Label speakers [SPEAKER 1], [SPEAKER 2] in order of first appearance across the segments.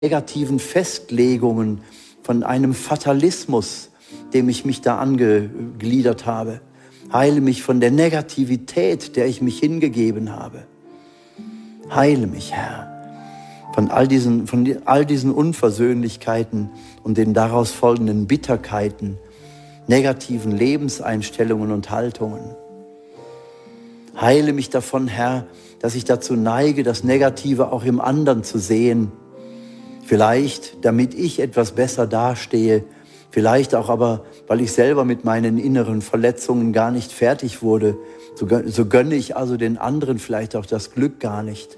[SPEAKER 1] negativen Festlegungen, von einem Fatalismus, dem ich mich da angegliedert habe. Heile mich von der Negativität, der ich mich hingegeben habe. Heile mich, Herr, von all diesen Unversöhnlichkeiten und den daraus folgenden Bitterkeiten, negativen Lebenseinstellungen und Haltungen. Heile mich davon, Herr, dass ich dazu neige, das Negative auch im anderen zu sehen. Vielleicht, damit ich etwas besser dastehe, vielleicht auch aber, weil ich selber mit meinen inneren Verletzungen gar nicht fertig wurde. So gönne ich also den anderen vielleicht auch das Glück gar nicht.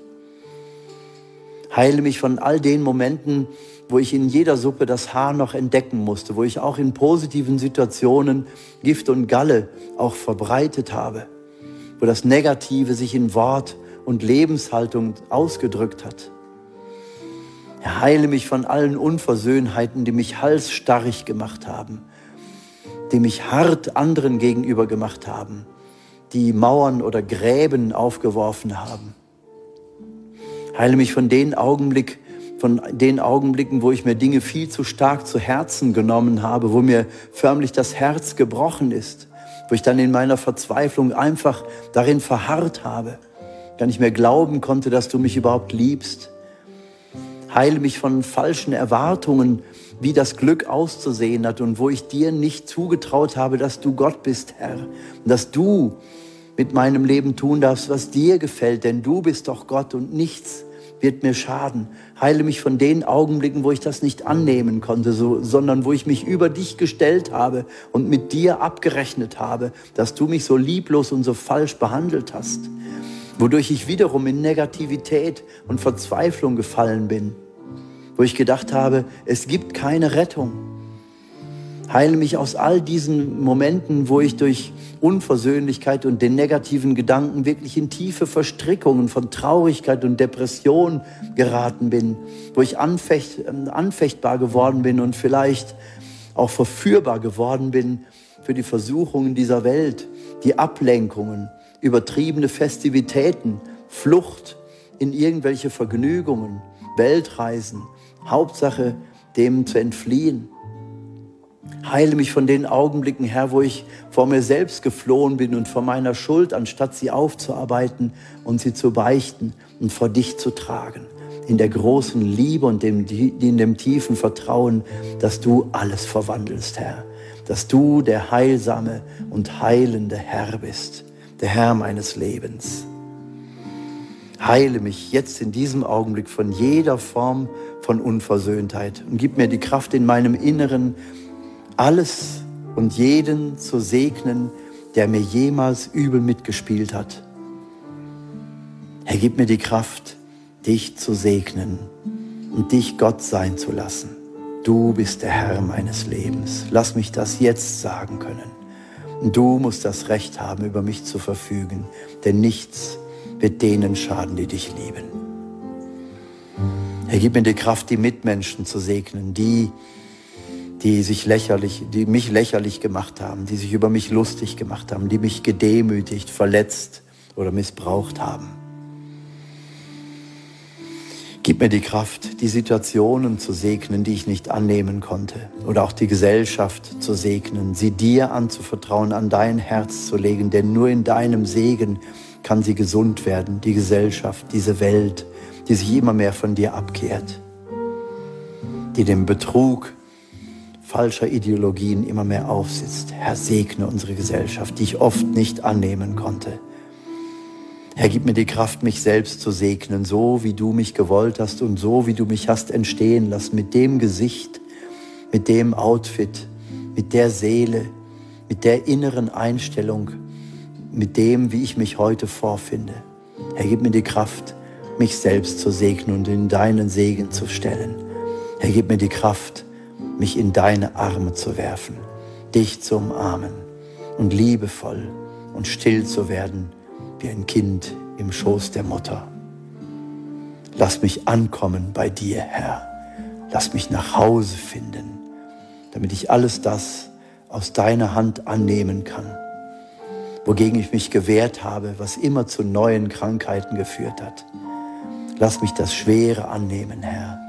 [SPEAKER 1] Heile mich von all den Momenten, wo ich in jeder Suppe das Haar noch entdecken musste, wo ich auch in positiven Situationen Gift und Galle auch verbreitet habe, wo das Negative sich in Wort und Lebenshaltung ausgedrückt hat. Herr, heile mich von allen Unversöhnheiten, die mich halsstarrig gemacht haben, die mich hart anderen gegenüber gemacht haben, die Mauern oder Gräben aufgeworfen haben. Heile mich von den Augenblicken, wo ich mir Dinge viel zu stark zu Herzen genommen habe, wo mir förmlich das Herz gebrochen ist, wo ich dann in meiner Verzweiflung einfach darin verharrt habe, gar nicht mehr glauben konnte, dass du mich überhaupt liebst. Heile mich von falschen Erwartungen, wie das Glück auszusehen hat und wo ich dir nicht zugetraut habe, dass du Gott bist, Herr. Und dass du mit meinem Leben tun darfst, was dir gefällt, denn du bist doch Gott und nichts wird mir schaden. Heile mich von den Augenblicken, wo ich das nicht annehmen konnte, sondern wo ich mich über dich gestellt habe und mit dir abgerechnet habe, dass du mich so lieblos und so falsch behandelt hast, wodurch ich wiederum in Negativität und Verzweiflung gefallen bin, wo ich gedacht habe, es gibt keine Rettung. Heile mich aus all diesen Momenten, wo ich durch Unversöhnlichkeit und den negativen Gedanken wirklich in tiefe Verstrickungen von Traurigkeit und Depression geraten bin, wo ich anfechtbar geworden bin und vielleicht auch verführbar geworden bin für die Versuchungen dieser Welt, die Ablenkungen, übertriebene Festivitäten, Flucht in irgendwelche Vergnügungen, Weltreisen, Hauptsache dem zu entfliehen. Heile mich von den Augenblicken, Herr, wo ich vor mir selbst geflohen bin und vor meiner Schuld, anstatt sie aufzuarbeiten und sie zu beichten und vor dich zu tragen. In der großen Liebe und in dem tiefen Vertrauen, dass du alles verwandelst, Herr. Dass du der heilsame und heilende Herr bist, der Herr meines Lebens. Heile mich jetzt in diesem Augenblick von jeder Form von Unversöhntheit und gib mir die Kraft in meinem Inneren, alles und jeden zu segnen, der mir jemals übel mitgespielt hat. Herr, gib mir die Kraft, dich zu segnen und dich Gott sein zu lassen. Du bist der Herr meines Lebens. Lass mich das jetzt sagen können. Und du musst das Recht haben, über mich zu verfügen, denn nichts wird denen schaden, die dich lieben. Herr, gib mir die Kraft, die Mitmenschen zu segnen, die mich lächerlich gemacht haben, die sich über mich lustig gemacht haben, die mich gedemütigt, verletzt oder missbraucht haben. Gib mir die Kraft, die Situationen zu segnen, die ich nicht annehmen konnte, oder auch die Gesellschaft zu segnen, sie dir anzuvertrauen, an dein Herz zu legen, denn nur in deinem Segen kann sie gesund werden, die Gesellschaft, diese Welt, die sich immer mehr von dir abkehrt, die dem Betrug falscher Ideologien immer mehr aufsitzt. Herr, segne unsere Gesellschaft, die ich oft nicht annehmen konnte. Herr, gib mir die Kraft, mich selbst zu segnen, so wie du mich gewollt hast und so wie du mich hast entstehen lassen, mit dem Gesicht, mit dem Outfit, mit der Seele, mit der inneren Einstellung, mit dem, wie ich mich heute vorfinde. Herr, gib mir die Kraft, mich selbst zu segnen und in deinen Segen zu stellen. Herr, gib mir die Kraft, mich in deine Arme zu werfen, dich zu umarmen und liebevoll und still zu werden wie ein Kind im Schoß der Mutter. Lass mich ankommen bei dir, Herr. Lass mich nach Hause finden, damit ich alles das aus deiner Hand annehmen kann, wogegen ich mich gewehrt habe, was immer zu neuen Krankheiten geführt hat. Lass mich das Schwere annehmen, Herr,